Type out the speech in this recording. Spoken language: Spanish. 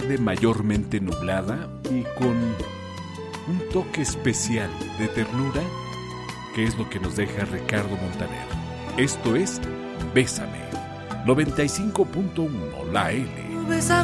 tarde mayormente nublada y con un toque especial de ternura, que es lo que nos deja Ricardo Montaner. Esto es Bésame, 95.1 La L.